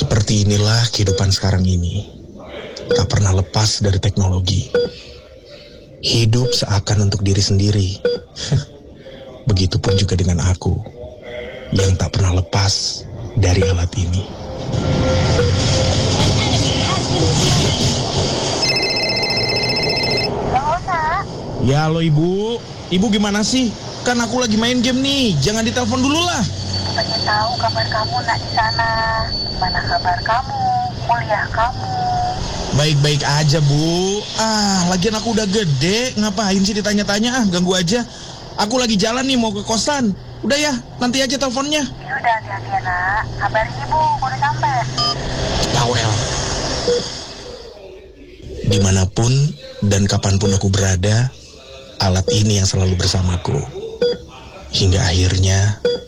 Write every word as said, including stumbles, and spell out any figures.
Seperti inilah kehidupan sekarang ini. Tak pernah lepas dari teknologi. Hidup seakan untuk diri sendiri. Begitupun juga dengan aku, yang tak pernah lepas dari alat ini. Halo, Nak. Ya halo ibu. Ibu gimana sih? Kan aku lagi main game nih. Jangan ditelepon dulu lah. Pengen tahu kabar kamu, Nak, di sana. Gimana kabar kamu? Kuliah kamu? Baik-baik aja bu. Ah, lagian aku udah gede. Ngapain sih ditanya-tanya? Ah, ganggu aja. Aku lagi jalan nih mau ke kosan. Udah ya, nanti aja teleponnya. Ya udah, hati-hati ya, Nak. Kabarin ibu, aku udah sampai. Pawel. Dimanapun dan kapanpun aku berada, alat ini yang selalu bersamaku. Hingga akhirnya